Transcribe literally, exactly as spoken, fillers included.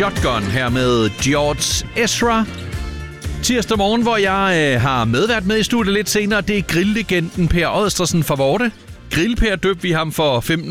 Shotgun her med George Ezra. Tirsdag morgen, hvor jeg øh, har medvært med i studiet lidt senere, det er grilllegenden Per Odstersen fra Vorte. Grill-Per døbte vi ham for femten